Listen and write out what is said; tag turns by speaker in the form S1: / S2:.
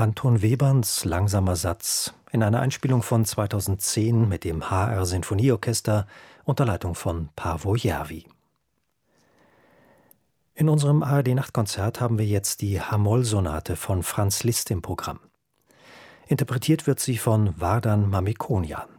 S1: Anton Webers Langsamer Satz in einer Einspielung von 2010 mit dem HR Sinfonieorchester unter Leitung von Paavo Järvi. In unserem ARD-Nachtkonzert haben wir jetzt die H-Moll-Sonate von Franz Liszt im Programm. Interpretiert wird sie von Vardan Mamikonian.